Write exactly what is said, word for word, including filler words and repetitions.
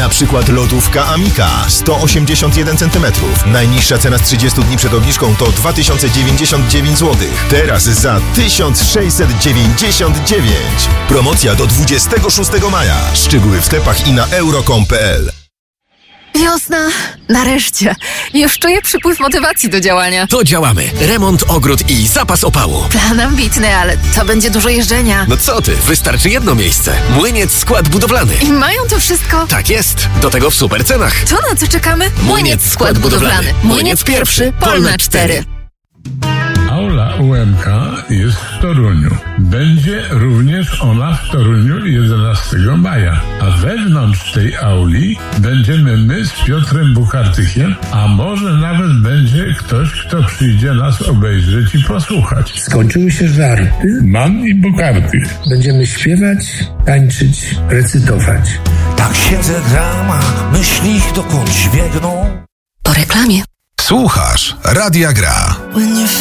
Na przykład lodówka Amika sto osiemdziesiąt jeden centymetrów. Najniższa cena z trzydziestu dni przed obniżką to dwa tysiące dziewięćdziesiąt dziewięć złotych. Teraz za tysiąc sześćset dziewięćdziesiąt dziewięć. Promocja do dwudziestego szóstego maja. Szczegóły w sklepach i na euro kropka com kropka pe el. Wiosna. Nareszcie. Już czuję przypływ motywacji do działania. To działamy. Remont, ogród i zapas opału. Plan ambitny, ale to będzie dużo jeżdżenia. No co ty? Wystarczy jedno miejsce. Młyniec Skład Budowlany. I mają to wszystko? Tak jest. Do tego w super cenach. To na co czekamy? Młyniec Skład Budowlany. Młyniec pierwszy, Polna cztery. Aula U M K jest w Toruniu. Będzie również ona w Toruniu jedenastego maja. A wewnątrz tej auli będziemy my z Piotrem Bukartykiem, a może nawet będzie ktoś, kto przyjdzie nas obejrzeć i posłuchać. Skończyły się żarty. Man i Bukartyk. Będziemy śpiewać, tańczyć, recytować. Tak siedzę, drama, myśli dokądś biegną. Po reklamie. Słuchasz Radia Gra.